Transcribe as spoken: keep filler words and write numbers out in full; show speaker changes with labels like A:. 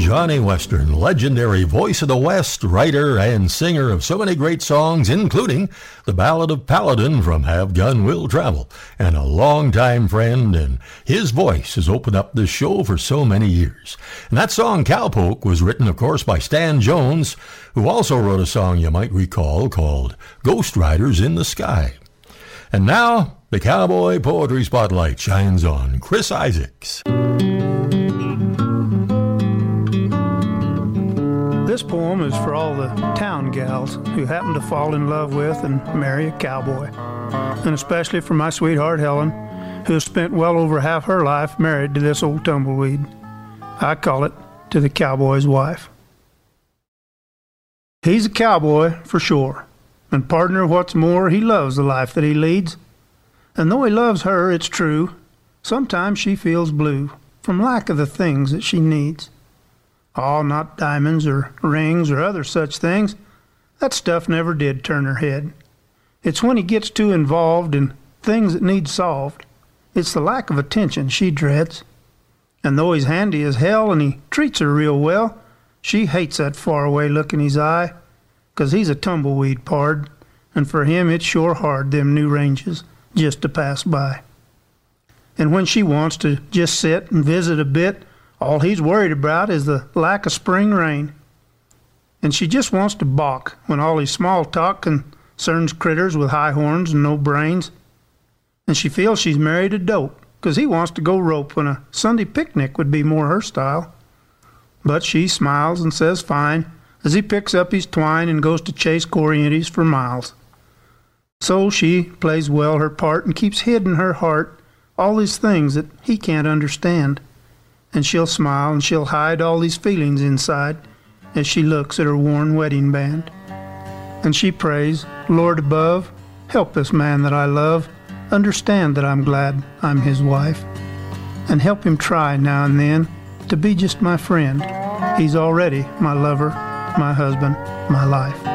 A: Johnny Western, legendary voice of the West, writer and singer of so many great songs, including the Ballad of Paladin from Have Gun Will Travel, and a longtime friend, and his voice has opened up this show for so many years. And that song, Cowpoke, was written, of course, by Stan Jones, who also wrote a song you might recall called Ghost Riders in the Sky. And now, the Cowboy Poetry Spotlight shines on Chris Isaacs.
B: This poem is for all the town gals who happen to fall in love with and marry a cowboy, and especially for my sweetheart Helen, who has spent well over half her life married to this old tumbleweed. I call it To the Cowboy's Wife. He's a cowboy for sure, and partner, what's more, he loves the life that he leads. And though he loves her, it's true, sometimes she feels blue from lack of the things that she needs. Oh, not diamonds or rings or other such things. That stuff never did turn her head. It's when he gets too involved in things that need solved. It's the lack of attention she dreads. And though he's handy as hell and he treats her real well, she hates that faraway look in his eye, 'cause he's a tumbleweed pard, and for him it's sure hard, them new ranges, just to pass by. And when she wants to just sit and visit a bit, all he's worried about is the lack of spring rain. And she just wants to balk when all his small talk concerns critters with high horns and no brains. And she feels she's married a dope, 'cause he wants to go rope when a Sunday picnic would be more her style. But she smiles and says fine, as he picks up his twine and goes to chase corrientes for miles. So she plays well her part and keeps hid in her heart all these things that he can't understand. And she'll smile and she'll hide all these feelings inside as she looks at her worn wedding band. And she prays, Lord above, help this man that I love understand that I'm glad I'm his wife, and help him try now and then to be just my friend. He's already my lover, my husband, my life.